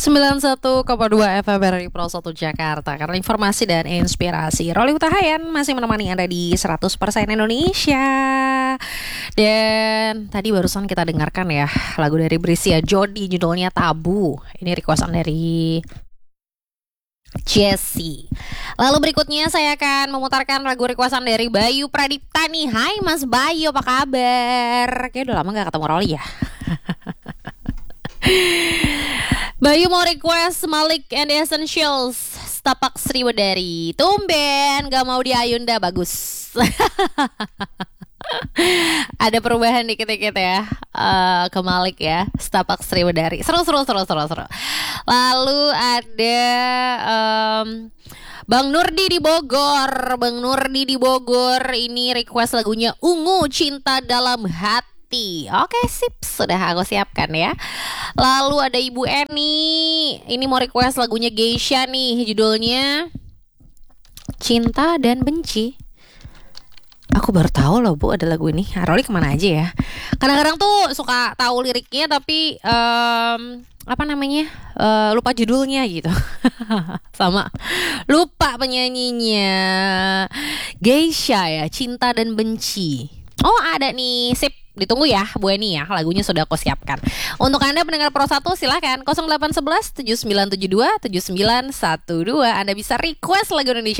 91,2 FM dari Pro 1 Jakarta. Karena informasi dan inspirasi, Roli Utahayan masih menemani Anda di 100% Indonesia. Dan tadi barusan kita dengarkan ya lagu dari Brisia Jody, judulnya Tabu. Ini requestan dari Jessie. Lalu berikutnya saya akan memutarkan lagu requestan dari Bayu Pradipta nih. Hai Mas Bayu, apa kabar? Kayaknya udah lama gak ketemu Roli ya. Bayu mau request Malik and the Essentials, Setapak Sriwedari. Tumben gak mau di Ayunda, bagus. Ada perubahan dikit-dikit ya, ke Malik ya, Setapak Sriwedari. Seru. Lalu ada Bang Nurdi di Bogor. Ini request lagunya Ungu, Cinta Dalam Hati. Oke, sip, sudah aku siapkan ya. Lalu ada Ibu Eni, ini mau request lagunya Geisha nih, judulnya Cinta dan Benci. Aku baru tahu loh Bu ada lagu ini. Roli kemana aja ya? Kadang-kadang tuh suka tahu liriknya tapi lupa judulnya gitu. Sama lupa penyanyinya. Geisha ya, Cinta dan Benci. Oh ada nih, sip. Ditunggu ya Bu Eni ya, lagunya sudah aku siapkan. Untuk Anda pendengar Pro 1 silahkan 0811 7972 7912. Anda bisa request lagu Indonesia